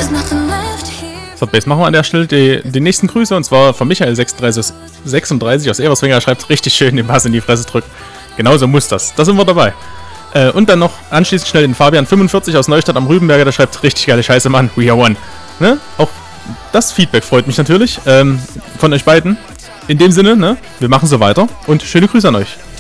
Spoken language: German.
So, Base, machen wir an der Stelle die nächsten Grüße. Und zwar von Michael36 aus Everswinger. Schreibt richtig schön den Pass in die Fresse drücken. Genauso muss das. Da sind wir dabei. Und dann noch anschließend schnell den Fabian45 aus Neustadt am Rübenberger. Der schreibt richtig geile Scheiße, Mann. We are one. Ne? Auch das Feedback freut mich natürlich. Von euch beiden. In dem Sinne, ne? Wir machen so weiter. Und schöne Grüße an euch.